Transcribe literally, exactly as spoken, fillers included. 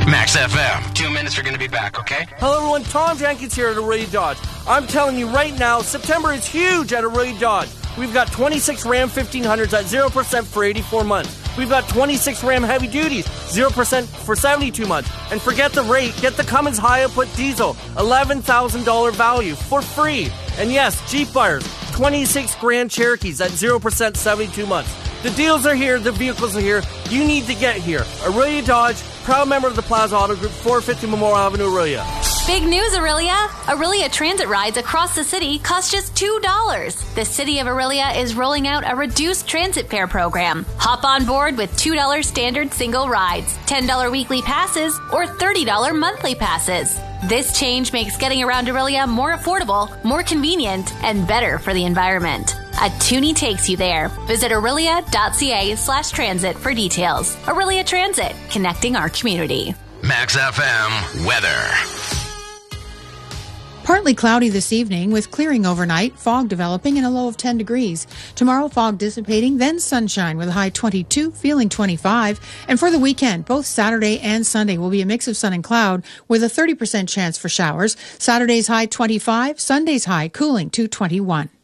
Max F M. Two minutes, we're going to be back, okay? Hello, everyone. Tom Jenkins here at Aurelia Dodge. I'm telling you right now, September is huge at Aurelia Dodge. We've got twenty-six Ram fifteen hundreds at zero percent for eighty-four months. We've got twenty-six Ram Heavy Duties, zero percent for seventy-two months. And forget the rate, get the Cummins High Output Diesel, eleven thousand dollars value for free. And yes, Jeep buyers, twenty-six Grand Cherokees at zero percent seventy-two months. The deals are here, the vehicles are here. You need to get here. Aurelia Dodge, proud member of the Plaza Auto Group, four fifty Memorial Avenue, Aurelia. Big news, Aurelia! Aurelia Transit rides across the city cost just two dollars. The city of Aurelia is rolling out a reduced transit fare program. Hop on board with two dollars standard single rides, ten dollars weekly passes, or thirty dollars monthly passes. This change makes getting around Aurelia more affordable, more convenient, and better for the environment. A Toonie takes you there. Visit aurelia.ca slash transit for details. Aurelia Transit, connecting our community. Max F M weather. Partly cloudy this evening with clearing overnight, fog developing and a low of ten degrees. Tomorrow, fog dissipating, then sunshine with a high twenty-two, feeling twenty-five. And for the weekend, both Saturday and Sunday will be a mix of sun and cloud with a thirty percent chance for showers. Saturday's high twenty-five, Sunday's high cooling to twenty-one.